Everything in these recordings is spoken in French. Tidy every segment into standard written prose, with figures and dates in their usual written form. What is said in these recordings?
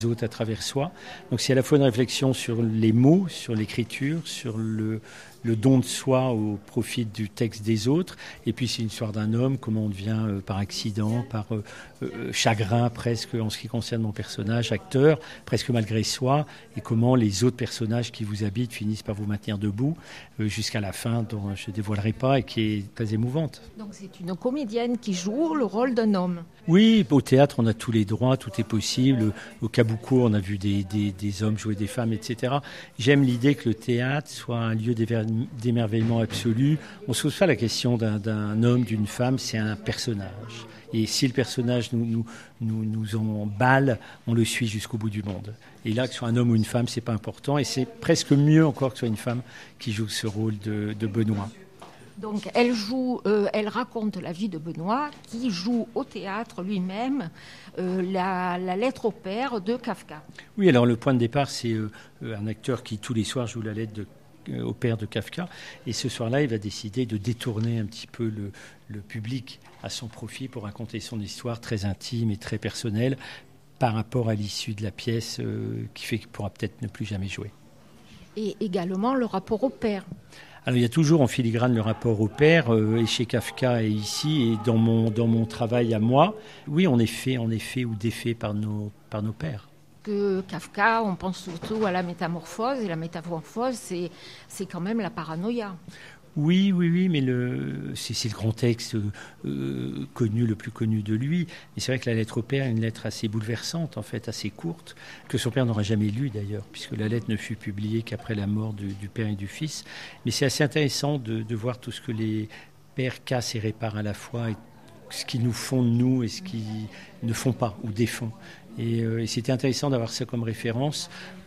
autres à travers soi. Donc c'est à la fois une réflexion sur les mots, sur l'écriture, sur le don de soi au profit du texte des autres. Et puis c'est une histoire d'un homme, comment on devient par accident, par chagrin presque en ce qui concerne mon personnage, acteur, presque malgré soi, et comment les autres personnages qui vous habitent finissent par vous maintenir debout jusqu'à la fin, dont je ne dévoilerai pas et qui est très émouvante. Donc c'est une comédienne qui joue le rôle d'un homme. Oui, au théâtre, on a tous les droits, tout est possible. Au Kabuko, on a vu des hommes jouer des femmes, etc. J'aime l'idée que le théâtre soit un lieu d'émerveillement absolu. On ne se pose pas la question d'un homme, d'une femme, c'est un personnage. Et si le personnage nous emballe, on le suit jusqu'au bout du monde. Et là, que ce soit un homme ou une femme, c'est pas important. Et c'est presque mieux encore que ce soit une femme qui joue ce rôle de Benoît. Donc elle raconte la vie de Benoît qui joue au théâtre lui-même la lettre au père de Kafka. Oui, alors le point de départ, c'est un acteur qui tous les soirs joue la lettre au père de Kafka. Et ce soir-là, il va décider de détourner un petit peu le public à son profit pour raconter son histoire très intime et très personnelle par rapport à l'issue de la pièce qui fait qu'il pourra peut-être ne plus jamais jouer. Et également le rapport au père. Alors il y a toujours en filigrane le rapport au père, et chez Kafka et ici, et dans mon travail à moi. Oui, on est fait ou défait par nos pères. Que Kafka, on pense surtout à la métamorphose, et la métamorphose, c'est quand même la paranoïa. Oui, mais c'est le grand texte connu, le plus connu de lui. Mais c'est vrai que la lettre au père est une lettre assez bouleversante, en fait, assez courte, que son père n'aura jamais lue d'ailleurs, puisque la lettre ne fut publiée qu'après la mort du père et du fils. Mais c'est assez intéressant de voir tout ce que les pères cassent et réparent à la fois, et ce qu'ils nous font de nous et ce qu'ils ne font pas ou défont. Et c'était intéressant d'avoir ça comme référence.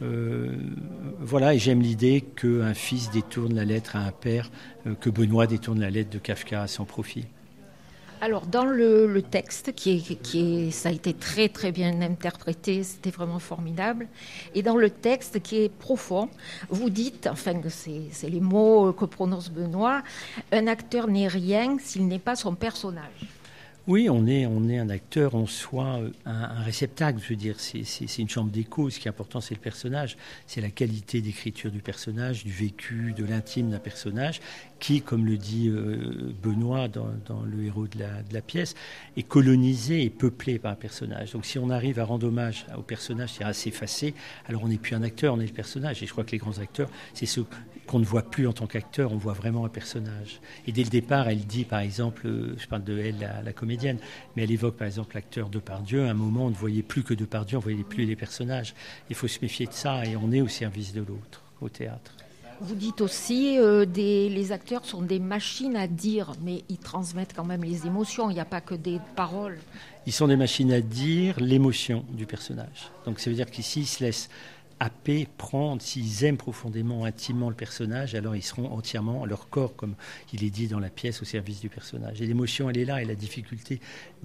Voilà, et j'aime l'idée qu'un fils détourne la lettre à un père, que Benoît détourne la lettre de Kafka à son profit. Alors dans le texte, ça a été très très bien interprété, c'était vraiment formidable. Et dans le texte qui est profond, vous dites, enfin c'est les mots que prononce Benoît, un acteur n'est rien s'il n'est pas son personnage. Oui, on est un acteur en soi, un réceptacle, je veux dire, c'est une chambre d'écho. Ce qui est important, c'est le personnage, c'est la qualité d'écriture du personnage, du vécu, de l'intime d'un personnage, qui, comme le dit Benoît dans le héros de la pièce, est colonisé et peuplé par un personnage. Donc si on arrive à rendre hommage au personnage, c'est-à-dire à s'effacer, alors on n'est plus un acteur, on est le personnage. Et je crois que les grands acteurs, c'est ceux qu'on ne voit plus en tant qu'acteur, on voit vraiment un personnage. Et dès le départ, elle dit, par exemple, je parle de elle, la comédienne, mais elle évoque, par exemple, l'acteur Depardieu. À un moment, on ne voyait plus que Depardieu, on ne voyait plus les personnages. Il faut se méfier de ça, et on est au service de l'autre, au théâtre. Vous dites aussi les acteurs sont des machines à dire, mais ils transmettent quand même les émotions, il n'y a pas que des paroles. Ils sont des machines à dire l'émotion du personnage. Donc ça veut dire qu'ici, ils se laissent happer, prendre, s'ils aiment profondément, intimement le personnage, alors ils seront entièrement, leur corps, comme il est dit dans la pièce, au service du personnage. Et l'émotion, elle est là, et la difficulté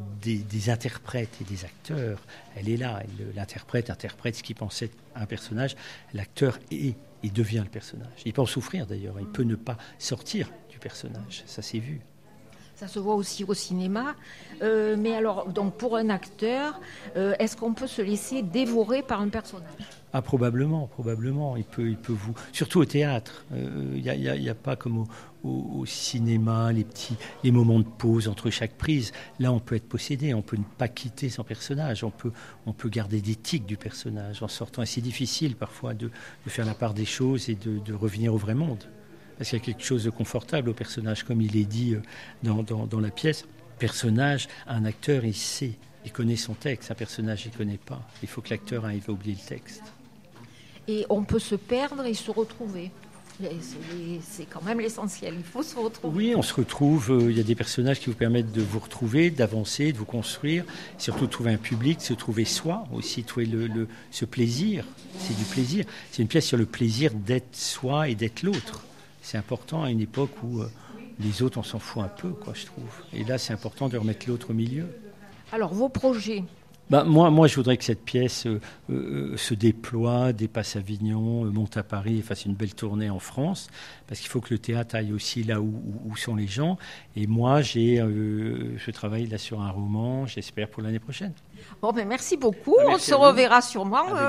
des interprètes et des acteurs, elle est là. L'interprète interprète ce qu'il pensait un personnage, l'acteur est et devient le personnage. Il peut en souffrir d'ailleurs, il peut ne pas sortir du personnage, ça s'est vu. Ça se voit aussi au cinéma. Mais alors, donc pour un acteur, est-ce qu'on peut se laisser dévorer par un personnage ? Ah, probablement. Il peut vous... Surtout au théâtre. Il n'y a pas comme au cinéma, les moments de pause entre chaque prise. Là, on peut être possédé, on peut ne pas quitter son personnage. On peut garder des tics du personnage en sortant. Et c'est difficile parfois de faire la part des choses et de revenir au vrai monde. Parce qu'il y a quelque chose de confortable au personnage, comme il est dit dans la pièce. Personnage, un acteur, il sait, il connaît son texte. Un personnage, il ne connaît pas. Il faut que l'acteur arrive à oublier le texte. Et on peut se perdre et se retrouver. C'est quand même l'essentiel, il faut se retrouver. Oui, on se retrouve, il y a des personnages qui vous permettent de vous retrouver, d'avancer, de vous construire, surtout de trouver un public, de se trouver soi, aussi trouver ce plaisir, c'est du plaisir. C'est une pièce sur le plaisir d'être soi et d'être l'autre. C'est important à une époque où les autres, on s'en fout un peu, je trouve. Et là, c'est important de remettre l'autre au milieu. Alors, vos projets, Moi, je voudrais que cette pièce se déploie, dépasse Avignon, monte à Paris et fasse une belle tournée en France, parce qu'il faut que le théâtre aille aussi là où sont les gens. Et moi, je travaille là sur un roman, j'espère, pour l'année prochaine. Bon, merci beaucoup. On se reverra sûrement.